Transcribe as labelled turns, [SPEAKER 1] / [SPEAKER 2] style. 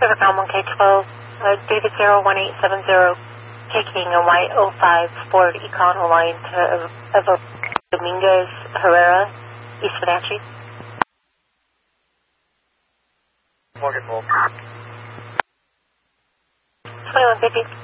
[SPEAKER 1] Pacific Ground 1K12, David 01870, taking a white 05 Ford Econ Hawaiian to Evo Dominguez Herrera, East Wenatchee.
[SPEAKER 2] Morgan Bull.
[SPEAKER 1] 2150.